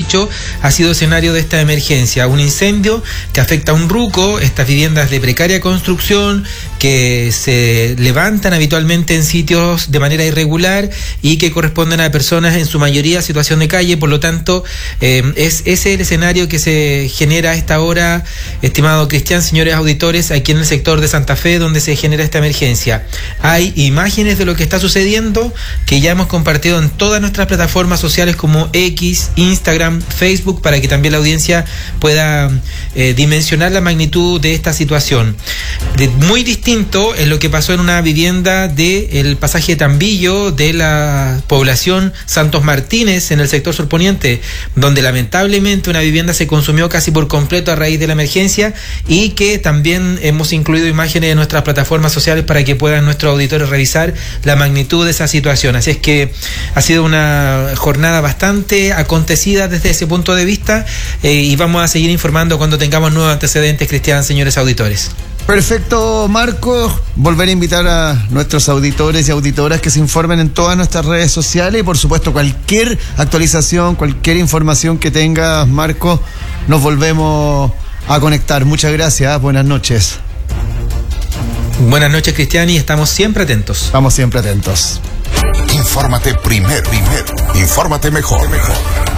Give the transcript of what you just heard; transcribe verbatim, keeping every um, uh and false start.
dicho, ha sido escenario de esta emergencia. Un incendio que afecta a un ruco, estas viviendas de precaria construcción que se levantan habitualmente en sitios de manera irregular y que corresponden a personas en su mayoría en situación de calle. Por lo tanto, eh, es ese el escenario que se genera a esta hora, estimado Cristian, señores auditores, aquí en el sector de Santa Fe, donde se genera esta emergencia. Hay imágenes de lo que está sucediendo que ya hemos compartido en todas nuestras plataformas sociales como X, Instagram, Facebook, para que también la audiencia pueda eh, dimensionar la magnitud de esta situación. De, muy distinto es lo que pasó en una vivienda del pasaje Tambillo de la población Santos Martínez en el sector surponiente, donde lamentablemente una vivienda se consumió casi por completo a raíz de la emergencia y que también hemos incluido imágenes de nuestras plataformas sociales para que puedan nuestros auditores revisar la magnitud de esa situación. Así es que ha sido una jornada bastante acontecida desde ese punto de vista eh, y vamos a seguir informando cuando tengamos nuevos antecedentes, Cristian, señores auditores. Perfecto, Marco. Volver a invitar a nuestros auditores y auditoras que se informen en todas nuestras redes sociales y, por supuesto, cualquier actualización, cualquier información que tengas, Marco, nos volvemos a conectar. Muchas gracias. Buenas noches. Buenas noches, Cristian, y estamos siempre atentos. Estamos siempre atentos. Infórmate primero, primero. Infórmate mejor, mejor.